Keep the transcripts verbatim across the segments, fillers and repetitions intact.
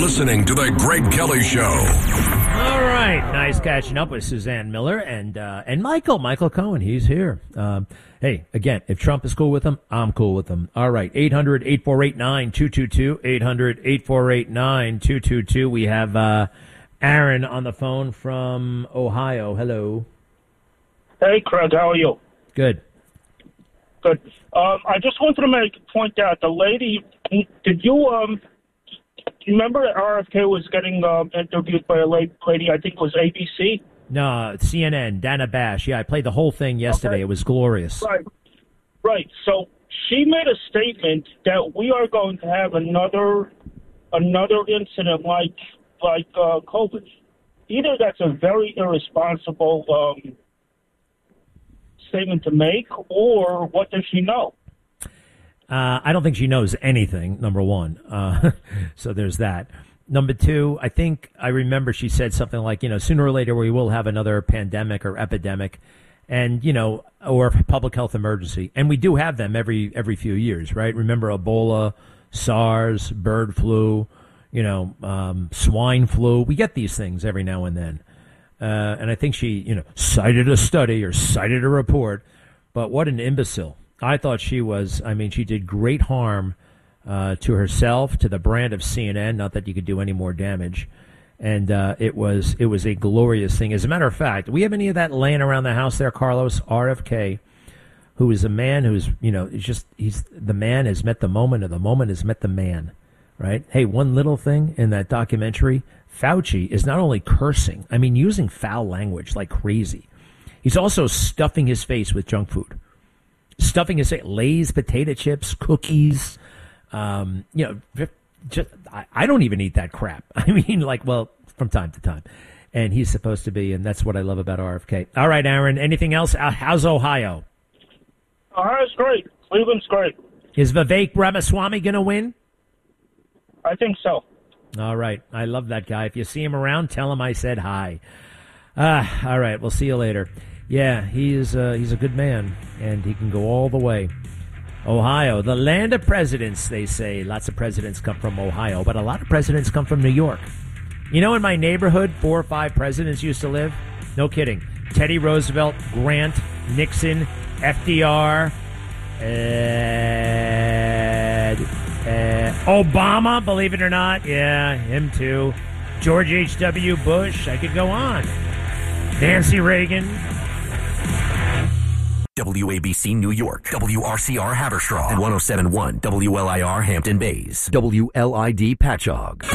listening to The Greg Kelly Show. All right. Nice catching up with Suzanne Miller and uh, and Michael. Michael Cohen, he's here. Um, hey, again, if Trump is cool with him, I'm cool with him. All right. eight hundred, eight four eight, nine two two two. eight hundred, eight four eight, nine two two two. We have uh, Aaron on the phone from Ohio. Hello. Hey, Craig. How are you? Good. Good. Um, I just wanted to make point out the lady. Did you um? Do you remember that R F K was getting um, interviewed by a lady? I think it was A B C. No, C N N. Dana Bash. Yeah, I played the whole thing yesterday. Okay. It was glorious. Right. Right. So she made a statement that we are going to have another another incident like like uh, COVID. Either that's a very irresponsible um, statement to make, or what does she know? Uh, I don't think she knows anything, number one. Uh, so there's that. Number two, I think I remember she said something like, you know, sooner or later we will have another pandemic or epidemic and, you know, or public health emergency. And we do have them every every few years, right? Remember Ebola, SARS, bird flu, you know, um, swine flu. We get these things every now and then. Uh, and I think she, you know, cited a study or cited a report. But what an imbecile. I thought she was, I mean, she did great harm uh, to herself, to the brand of C N N, not that you could do any more damage. And uh, it was it was a glorious thing. As a matter of fact, we have any of that laying around the house there, Carlos? R F K, who is a man who's, you know, it's just, he's, the man has met the moment, and the moment has met the man, right? Hey, one little thing in that documentary, Fauci is not only cursing, I mean, using foul language like crazy. He's also stuffing his face with junk food. Stuffing his face, Lay's potato chips, cookies, um, you know, just, I, I don't even eat that crap. I mean, like, well, from time to time. And he's supposed to be, and that's what I love about R F K. All right, Aaron, anything else? How's Ohio? Ohio's great. Cleveland's great. Is Vivek Ramaswamy going to win? I think so. All right. I love that guy. If you see him around, tell him I said hi. Uh, all right. We'll see you later. Yeah, he is, uh, he's a good man, and he can go all the way. Ohio, the land of presidents, they say. Lots of presidents come from Ohio, but a lot of presidents come from New York. You know, in my neighborhood, four or five presidents used to live. No kidding. Teddy Roosevelt, Grant, Nixon, F D R, uh, uh, Obama, believe it or not. Yeah, him too. George H W. Bush. I could go on. Nancy Reagan. W A B C New York, W R C R Haverstraw, and one oh seven point one W L I R Hampton Bays, W L I D Patchogue.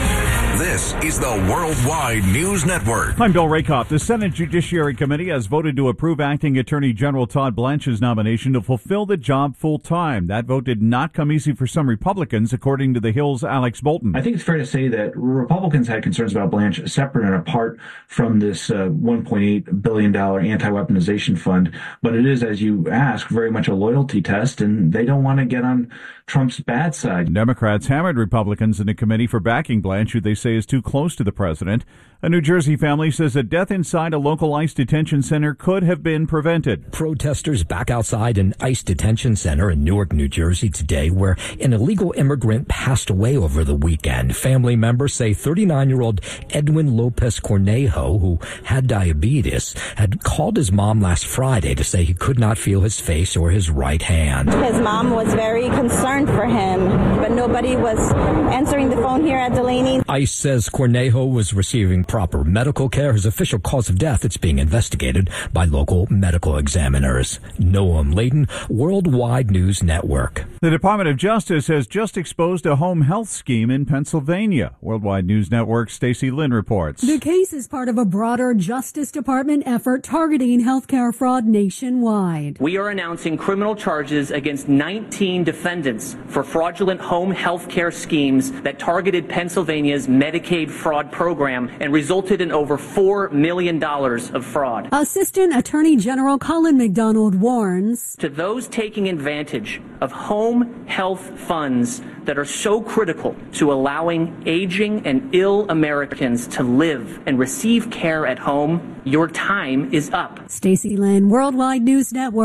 This is the Worldwide News Network. I'm Bill Rakoff. The Senate Judiciary Committee has voted to approve Acting Attorney General Todd Blanche's nomination to fulfill the job full-time. That vote did not come easy for some Republicans, according to The Hill's Alex Bolton. I think it's fair to say that Republicans had concerns about Blanche separate and apart from this uh, one point eight billion dollars anti-weaponization fund. But it is, as you ask, very much a loyalty test, and they don't want to get on Trump's bad side. Democrats hammered Republicans in the committee for backing Blanche, who they say is too close to the president. A New Jersey family says a death inside a local ICE detention center could have been prevented. Protesters back outside an ICE detention center in Newark, New Jersey today, where an illegal immigrant passed away over the weekend. Family members say thirty-nine-year-old Edwin Lopez Cornejo, who had diabetes, had called his mom last Friday to say he could not feel his face or his right hand. His mom was very concerned for him, but nobody was answering the phone here at Delaney. ICE says Cornejo was receiving proper medical care. His official cause of death, it's being investigated by local medical examiners. Noam Layden, Worldwide News Network. The Department of Justice has just exposed a home health scheme in Pennsylvania. Worldwide News Network Stacey Lynn reports. The case is part of a broader Justice Department effort targeting healthcare fraud nationwide. We are announcing criminal charges against nineteen defendants for fraudulent home health care schemes that targeted Pennsylvania's Medicaid fraud program and resulted in over four million dollars of fraud. Assistant Attorney General Colin McDonald warns, to those taking advantage of home health funds that are so critical to allowing aging and ill Americans to live and receive care at home, your time is up. Stacey Lynn, Worldwide News Network,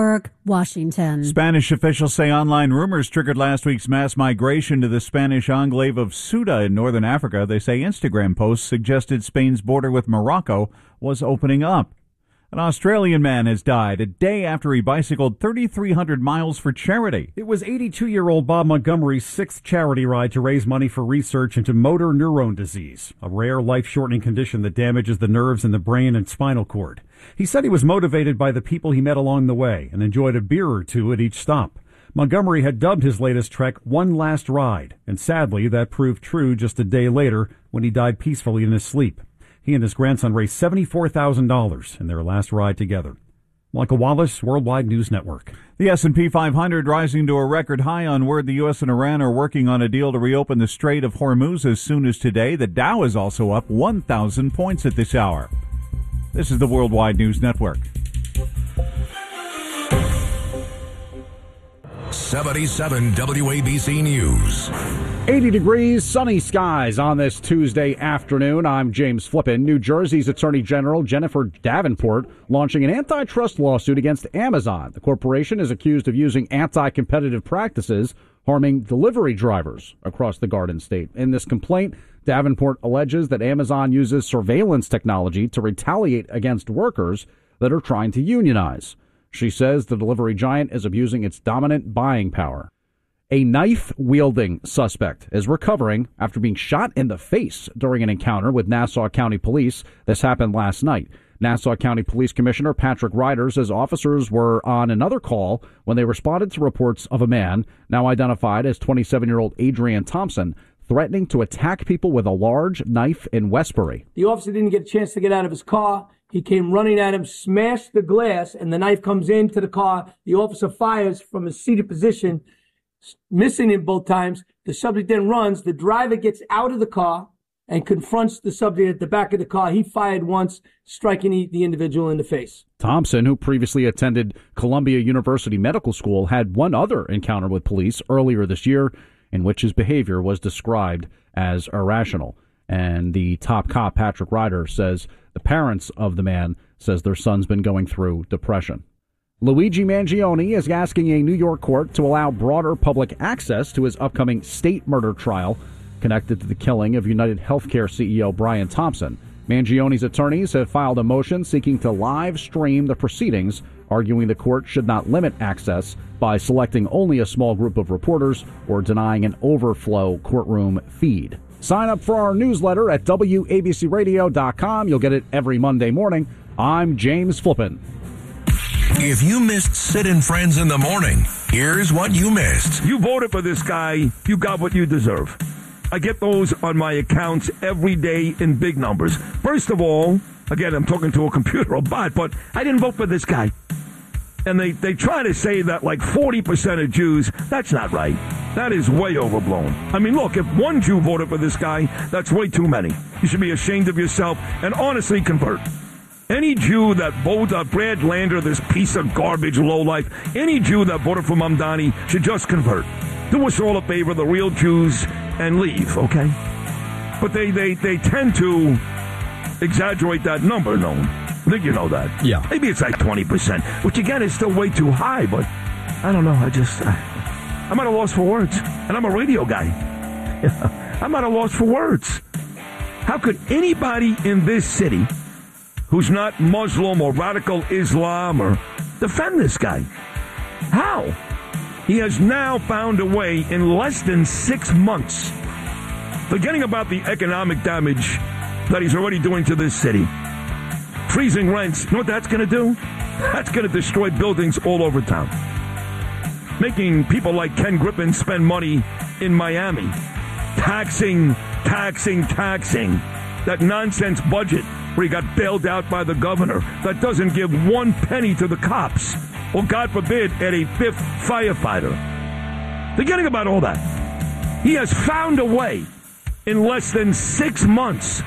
Washington. Spanish officials say online rumors triggered last week's mass migration to the Spanish enclave of Ceuta in northern Africa. They say Instagram posts suggested Spain's border with Morocco was opening up. An Australian man has died a day after he bicycled thirty-three hundred miles for charity. It was eighty-two-year-old Bob Montgomery's sixth charity ride to raise money for research into motor neurone disease, a rare life-shortening condition that damages the nerves in the brain and spinal cord. He said he was motivated by the people he met along the way and enjoyed a beer or two at each stop. Montgomery had dubbed his latest trek One Last Ride, and sadly that proved true just a day later when he died peacefully in his sleep. He and his grandson raised seventy-four thousand dollars in their last ride together. Michael Wallace, Worldwide News Network. The S and P five hundred rising to a record high on word the U S and Iran are working on a deal to reopen the Strait of Hormuz as soon as today. The Dow is also up one thousand points at this hour. This is the Worldwide News Network. seventy-seven W A B C News. eighty degrees, sunny skies on this Tuesday afternoon. I'm James Flippin. New Jersey's Attorney General Jennifer Davenport launching an antitrust lawsuit against Amazon. The corporation is accused of using anti-competitive practices harming delivery drivers across the Garden State. In this complaint, Davenport alleges that Amazon uses surveillance technology to retaliate against workers that are trying to unionize. She says the delivery giant is abusing its dominant buying power. A knife-wielding suspect is recovering after being shot in the face during an encounter with Nassau County Police. This happened last night. Nassau County Police Commissioner Patrick Ryder says officers were on another call when they responded to reports of a man, now identified as twenty-seven-year-old Adrian Thompson, threatening to attack people with a large knife in Westbury. The officer didn't get a chance to get out of his car. He came running at him, smashed the glass, and the knife comes into the car. The officer fires from a seated position, missing him both times. The subject then runs. The driver gets out of the car and confronts the subject at the back of the car. He fired once, striking the individual in the face. Thompson, who previously attended Columbia University Medical School, had one other encounter with police earlier this year in which his behavior was described as irrational. And the top cop, Patrick Ryder, says the parents of the man says their son's been going through depression. Luigi Mangione is asking a New York court to allow broader public access to his upcoming state murder trial connected to the killing of United Healthcare C E O Brian Thompson. Mangione's attorneys have filed a motion seeking to live stream the proceedings, arguing the court should not limit access by selecting only a small group of reporters or denying an overflow courtroom feed. Sign up for our newsletter at W A B C radio dot com. You'll get it every Monday morning. I'm James Flippin. If you missed Sid and Friends in the morning, here's what you missed. You voted for this guy. You got what you deserve. I get those on my accounts every day in big numbers. First of all, again, I'm talking to a computer or bot, but I didn't vote for this guy. And they, they try to say that like forty percent of Jews, that's not right. That is way overblown. I mean, look, if one Jew voted for this guy, that's way too many. You should be ashamed of yourself and honestly convert. Any Jew that voted for Brad Lander, this piece of garbage lowlife, any Jew that voted for Mamdani should just convert. Do us all a favor, the real Jews, and leave, okay? But they, they, they tend to exaggerate that number, no? I think you know that. Yeah. Maybe it's like twenty percent, which again is still way too high, but I don't know. I just, I, I'm at a loss for words. And I'm a radio guy. I'm at a loss for words. How could anybody in this city who's not Muslim or radical Islam or defend this guy? How? He has now found a way in less than six months, forgetting about the economic damage that he's already doing to this city. Freezing rents, you know what that's going to do? That's going to destroy buildings all over town. Making people like Ken Griffin spend money in Miami. Taxing, taxing, taxing. That nonsense budget where he got bailed out by the governor that doesn't give one penny to the cops. Or, God forbid, at a fifth firefighter. Forgetting about all that. He has found a way in less than six months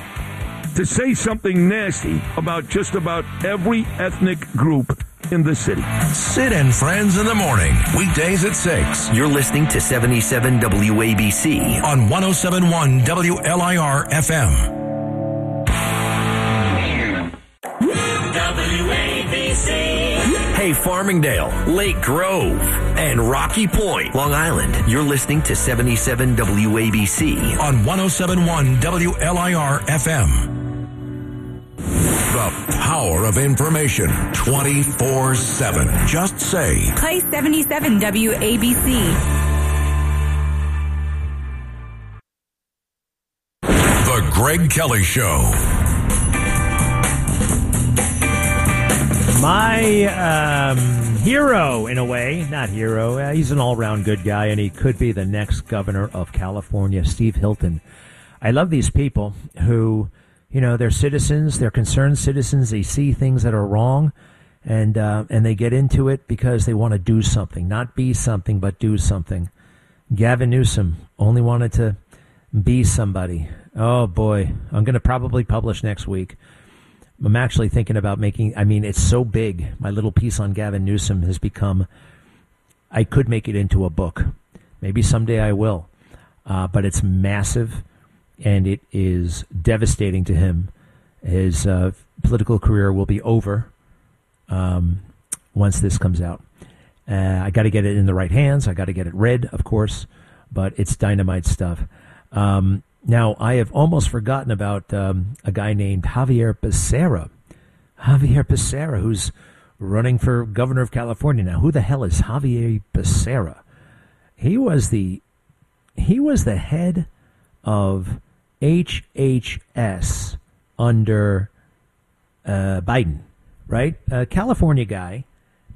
to say something nasty about just about every ethnic group in the city. Sid and Friends in the morning, weekdays at six. You're listening to seventy-seven W A B C on one oh seven point one W L I R F M. W A B C. Hey, Hey, Farmingdale, Lake Grove, and Rocky Point, Long Island. You're listening to seventy-seven W A B C on one oh seven point one W L I R F M. The power of information twenty-four seven. Just say, play seventy-seven W A B C. The Greg Kelly Show. My um, hero, in a way, not hero, uh, he's an all-round good guy, and he could be the next governor of California, Steve Hilton. I love these people who, you know, they're citizens, they're concerned citizens, they see things that are wrong, and uh, and they get into it because they want to do something, not be something, but do something. Gavin Newsom only wanted to be somebody. Oh, boy, I'm going to probably publish next week. I'm actually thinking about making, I mean, it's so big. My little piece on Gavin Newsom has become, I could make it into a book. Maybe someday I will. Uh, but it's massive, and it is devastating to him. His uh, political career will be over um, once this comes out. Uh, I got to get it in the right hands. I got to get it read, of course, but it's dynamite stuff. Um Now, I have almost forgotten about um, a guy named Javier Becerra. Javier Becerra, who's running for governor of California now. Who the hell is Javier Becerra? He was the he was the head of H H S under uh, Biden, right? A California guy,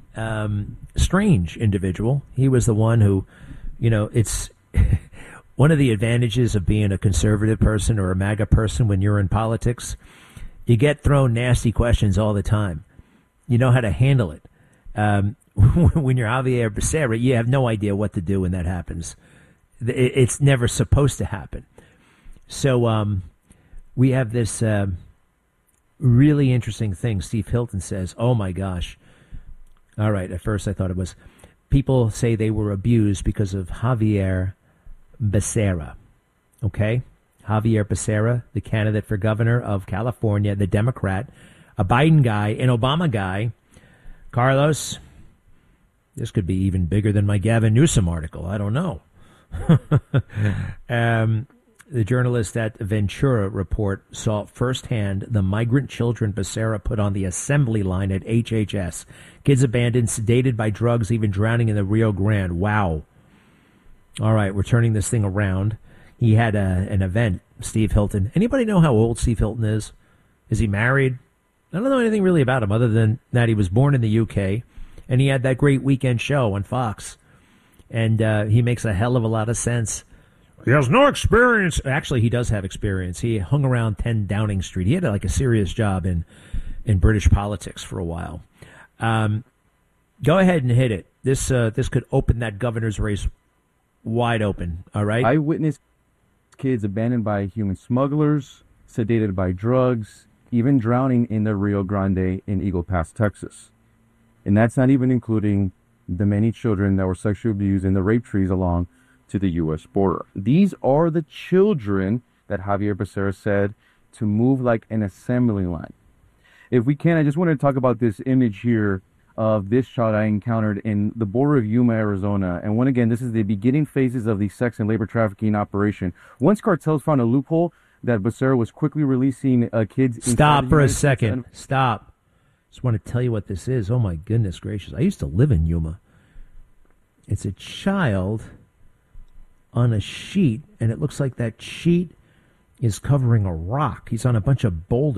um, strange individual. He was the one who, you know, it's. One of the advantages of being a conservative person or a MAGA person when you're in politics, you get thrown nasty questions all the time. You know how to handle it. Um, when you're Javier Becerra, you have no idea what to do when that happens. It's never supposed to happen. So um, we have this uh, really interesting thing. Steve Hilton says, oh, my gosh. All right, at first I thought it was people say they were abused because of Javier Becerra, okay? Javier Becerra, the candidate for governor of California, the Democrat, a Biden guy, an Obama guy. Carlos, this could be even bigger than my Gavin Newsom article. I don't know. um, the journalist at Ventura Report saw firsthand the migrant children Becerra put on the assembly line at H H S. Kids abandoned, sedated by drugs, even drowning in the Rio Grande. Wow. All right, we're turning this thing around. He had a, an event, Steve Hilton. Anybody know how old Steve Hilton is? Is he married? I don't know anything really about him other than that he was born in the U K, and he had that great weekend show on Fox. And uh, he makes a hell of a lot of sense. He has no experience. Actually, he does have experience. He hung around ten Downing Street. He had like a serious job in, in British politics for a while. Um, go ahead and hit it. This uh, this could open that governor's race wide open, all right? I witnessed kids abandoned by human smugglers, sedated by drugs, even drowning in the Rio Grande in Eagle Pass, Texas. And that's not even including the many children that were sexually abused in the rape trees along to the U S border. These are the children that Javier Becerra said to move like an assembly line. If we can, I just want to talk about this image here of this child I encountered in the border of Yuma, Arizona. And when again, this is the beginning phases of the sex and labor trafficking operation. Once cartels found a loophole that Becerra was quickly releasing uh, kids. Stop for a second. Stop. Just want to tell you what this is. Oh my goodness gracious. I used to live in Yuma. It's a child on a sheet, and it looks like that sheet is covering a rock. He's on a bunch of boulders.